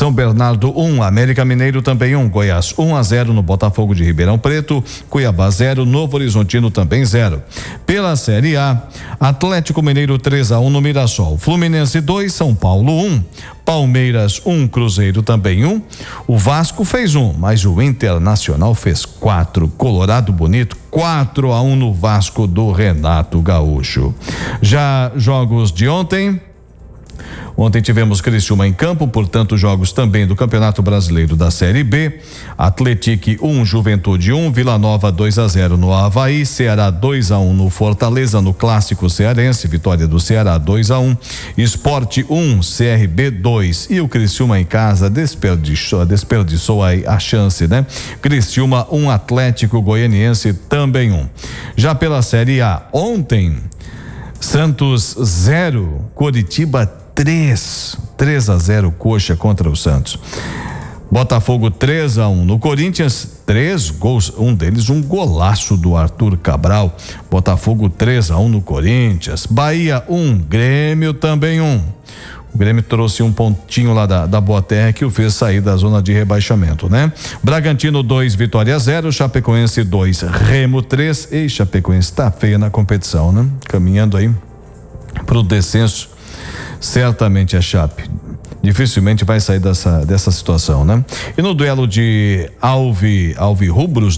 São Bernardo 1, América Mineiro também 1, Goiás 1-0 no Botafogo de Ribeirão Preto, Cuiabá 0, Novo Horizontino também 0. Pela Série A, Atlético Mineiro 3-1 no Mirassol, Fluminense 2, São Paulo 1, Palmeiras 1, Cruzeiro também 1. O Vasco fez 1, mas o Internacional fez 4. Colorado Bonito 4-1 no Vasco do Renato Gaúcho. Já jogos de ontem. Ontem tivemos Criciúma em campo, portanto, jogos também do Campeonato Brasileiro da Série B. Atlético 1, Juventude 1, Vila Nova 2-0 no Avaí, Ceará 2-1 no Fortaleza, no Clássico Cearense, vitória do Ceará 2-1, Sport 1, CRB 2 e o Criciúma em casa desperdiçou aí a chance, né? Criciúma 1, Atlético Goianiense também 1. Já pela Série A, ontem, Santos 0, Coritiba 3-0 Coxa contra o Santos. Botafogo 3-1 no Corinthians, 3 gols, um deles um golaço do Arthur Cabral. Botafogo 3-1 no Corinthians. Bahia 1, Grêmio também 1. O Grêmio trouxe um pontinho lá da Boa Terra que o fez sair da zona de rebaixamento, né? Bragantino 2, Vitória 0, Chapecoense 2, Remo 3. E Chapecoense tá feia na competição, né? Caminhando aí pro descenso. Certamente a Chape dificilmente vai sair dessa situação, né? E no duelo de rubro-negros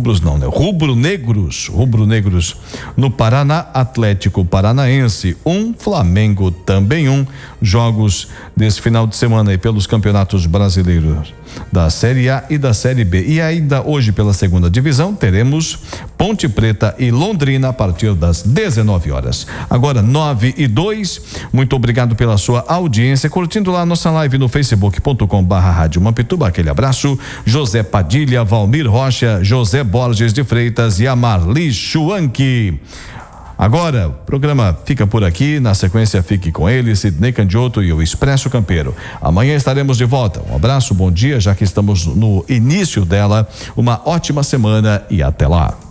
no Paraná, Atlético Paranaense 1, Flamengo também 1. Jogos desse final de semana aí pelos campeonatos brasileiros da Série A e da Série B. E ainda hoje pela segunda divisão teremos Ponte Preta e Londrina a partir das 19 horas. Agora 9:02. Muito obrigado pela sua audiência, curtindo lá nossa live no facebook.com/Rádio Mampituba. Aquele abraço. José Padilha, Valmir Rocha, José Borges de Freitas e a Marli Schwanck. Agora, o programa fica por aqui. Na sequência, fique com ele, Sidney Candioto e o Expresso Campeiro. Amanhã estaremos de volta. Um abraço, bom dia, já que estamos no início dela. Uma ótima semana e até lá.